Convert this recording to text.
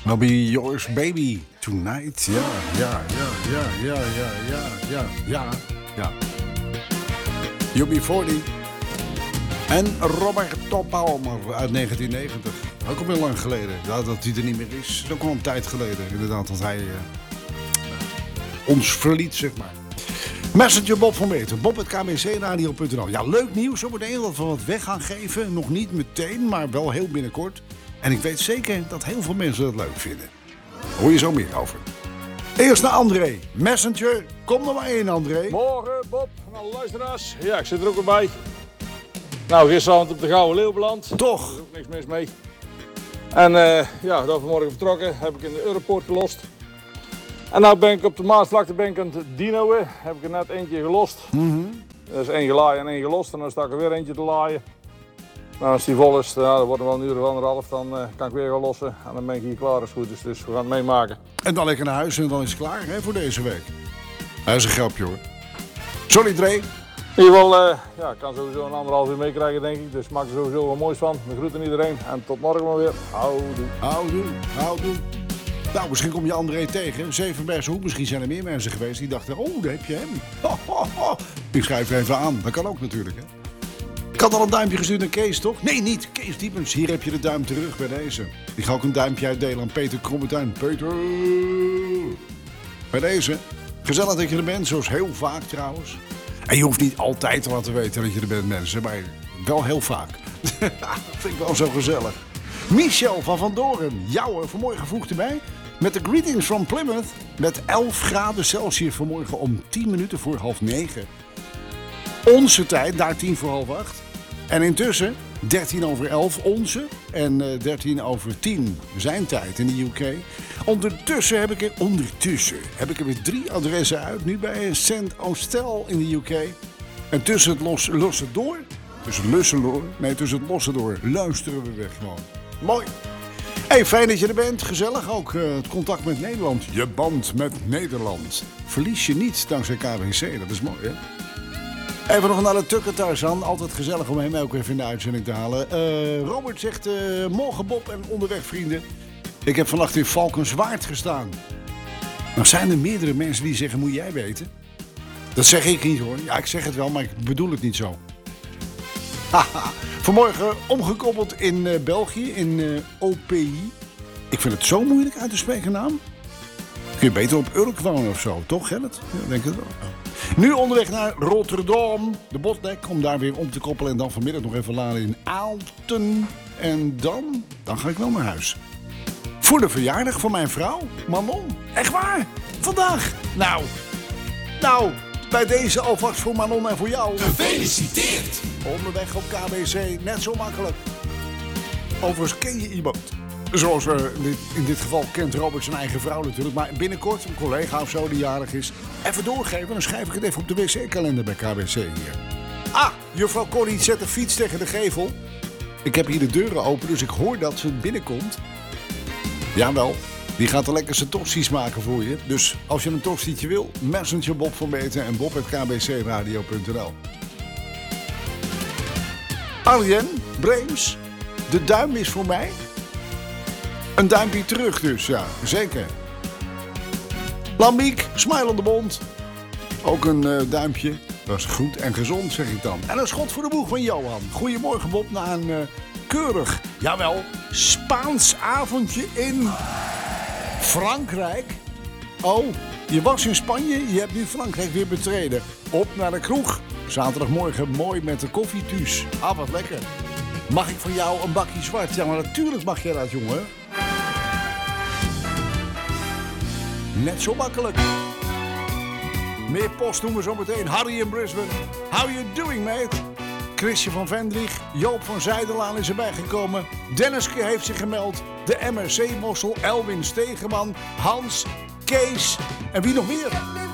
I'll be yours baby tonight. Ja. UB40. En Roberto Palmer uit 1990. Ook al heel lang geleden. Dat hij er niet meer is. Dat is ook al een tijd geleden. Inderdaad, dat hij ons verliet, zeg maar. Messenger Bob van Meter. Bob@kbcradio.nl. Ja, leuk nieuws. Zometeen dat we wat weg gaan geven. Nog niet meteen, maar wel heel binnenkort. En ik weet zeker dat heel veel mensen dat leuk vinden. Daar hoor je zo meer over. Eerst naar André. Messenger, kom er maar in, André. Morgen, Bob en alle luisteraars. Ja, ik zit er ook weer bij. Nou, gisteravond op de Gouden Leeuw beland. Toch? Er is ook niks mis mee. En ja, dan vanmorgen vertrokken. Heb ik in de Europoort gelost. En nou ben ik op de Maasvlakte aan het dinoën. Heb ik er net eentje gelost. Er is één gelaaien en één gelost. En dan sta ik er weer eentje te laaien. Nou, als die vol is, dan wordt er wel een uur of anderhalf. Dan kan ik weer gaan lossen. En dan ben ik hier klaar als het goed is. Dus we gaan het meemaken. En dan lekker naar huis en dan is het klaar hè, voor deze week. Dat is een grapje hoor. Sorry Dre. In ieder geval, ja, ik kan sowieso een 1,5 uur meekrijgen denk ik. Dus maak er sowieso wat moois van. De groeten iedereen. En tot morgen maar weer. Houdoe. Houdoe. Nou, misschien kom je André tegen. Zevenbergse Misschien zijn er meer mensen geweest die dachten, oh, daar heb je hem. Ik schrijf even aan. Dat kan ook natuurlijk, hè. Ik had al een duimpje gestuurd naar Kees, toch? Nee, niet. Kees Diepens. Hier heb je de duim terug bij deze. Ik ga ook een duimpje uitdelen aan Peter Krommetuin. Peter! Bij deze. Gezellig dat je er bent, zoals heel vaak trouwens. En je hoeft niet altijd te laten weten dat je er bent, mensen. Maar wel heel vaak. Dat vind ik wel zo gezellig. Michel van Doren. Jou vanmorgen vroeg erbij. Met de greetings from Plymouth. Met 11 graden Celsius vanmorgen om 10 minuten voor 8:30. Onze tijd, daar 10:45. En intussen 11:13 onze en 11:13 zijn tijd in de UK. Ondertussen heb ik er weer 3 adressen uit. Nu bij St. Austell in de UK. En tussen het losse door, tussen het losse door luisteren we weg gewoon. Mooi. Hey, fijn dat je er bent. Gezellig ook het contact met Nederland. Je band met Nederland. Verlies je niet dankzij KWC. Dat is mooi, hè? Even nog naar de Tukker Tarzan. Altijd gezellig om hem ook even in de uitzending te halen. Robert zegt, morgen Bob en onderweg vrienden. Ik heb vannacht in Valkenswaard gestaan. Nou zijn er meerdere mensen die zeggen, moet jij weten? Dat zeg ik niet hoor. Ja, ik zeg het wel, maar ik bedoel het niet zo. Haha. Vanmorgen omgekoppeld in België, in OPI. Ik vind het zo moeilijk uit te spreken naam. Kun je beter op Urk wonen of zo, toch Gerrit? Ja, denk het wel. Nu onderweg naar Rotterdam, de Botlek, om daar weer om te koppelen. En dan vanmiddag nog even laden in Aalten. En dan ga ik wel naar huis. Voor de verjaardag van mijn vrouw, Manon. Echt waar? Vandaag. Nou, bij deze alvast voor Manon en voor jou. Gefeliciteerd! Onderweg op KBC, net zo makkelijk. Overigens ken je iemand. Zoals in dit geval kent Robert zijn eigen vrouw natuurlijk. Maar binnenkort een collega of zo die jarig is. Even doorgeven, dan schrijf ik het even op de wc-kalender bij KBC hier. Ah, juffrouw Corrie zet de fiets tegen de gevel. Ik heb hier de deuren open, dus ik hoor dat ze binnenkomt. Jawel, die gaat de lekkerste tosti's maken voor je. Dus als je een tostietje wil, Messenger Bob van Meten en bob@kbcradio.nl. Arjen, Breems, de duim is voor mij. Een duimpje terug dus, ja, zeker. Lambiek, smile on the mond. Ook een duimpje. Dat is goed en gezond, zeg ik dan. En een schot voor de boeg van Johan. Goedemorgen Bob, na een keurig, jawel, Spaans avondje in Frankrijk. Oh, je was in Spanje, je hebt nu Frankrijk weer betreden. Op naar de kroeg. Zaterdagmorgen mooi met de koffiethuis. Ah, wat lekker. Mag ik van jou een bakje zwart? Ja, maar natuurlijk mag jij dat, jongen. Net zo makkelijk. Meer post doen we zo meteen. Harry in Brisbane. How you doing, mate? Chrisje van Vendrieg. Joop van Zijdelaan is erbij gekomen. Denniske heeft zich gemeld. De MRC-mossel. Elwin Stegeman. Hans. Kees. En wie nog meer?